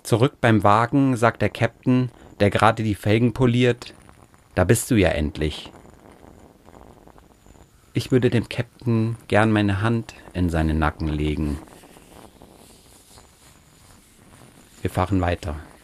Zurück beim Wagen sagt der Käpt'n, der gerade die Felgen poliert: »Da bist du ja endlich.« Ich würde dem Käpt'n gern meine Hand in seinen Nacken legen. Wir fahren weiter.